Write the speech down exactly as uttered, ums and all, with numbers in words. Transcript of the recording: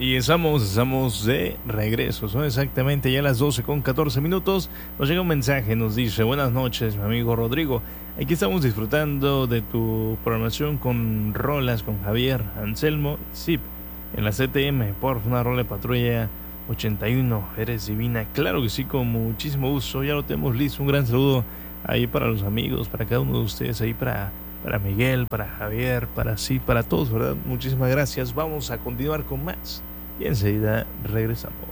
Y estamos, estamos de regreso. Son exactamente ya las doce con catorce minutos. Nos llega un mensaje, nos dice: buenas noches, mi amigo Rodrigo. Aquí estamos disfrutando de tu programación con rolas con Javier, Anselmo y Zip en la C T M. Por una rola de Patrulla ochenta y uno. Eres divina. Claro que sí, con muchísimo gusto. Ya lo tenemos listo. Un gran saludo ahí para los amigos, para cada uno de ustedes, ahí para, para Miguel, para Javier, para sí, para todos, ¿verdad? Muchísimas gracias. Vamos a continuar con más y enseguida regresamos.